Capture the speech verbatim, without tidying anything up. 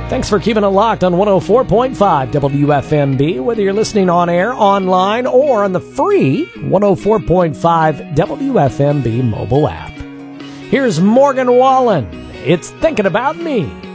Thanks for keeping it locked on one oh four point five W F M B, whether you're listening on air, online, or on the free one oh four point five W F M B mobile app. Here's Morgan Wallen. It's Thinking About Me.